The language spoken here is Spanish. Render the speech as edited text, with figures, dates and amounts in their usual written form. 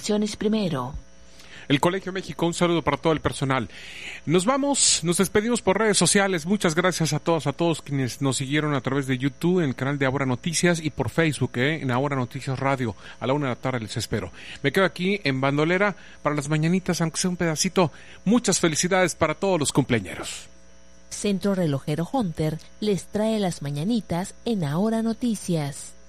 Comunicaciones primero. El Colegio México, un saludo para todo el personal. Nos vamos, nos despedimos por redes sociales. Muchas gracias a todos quienes nos siguieron a través de YouTube, en el canal de Ahora Noticias y por Facebook, en Ahora Noticias Radio. A la 1:00 p.m. les espero. Me quedo aquí en bandolera para las mañanitas, aunque sea un pedacito. Muchas felicidades para todos los cumpleañeros. Centro Relojero Hunter les trae las mañanitas en Ahora Noticias.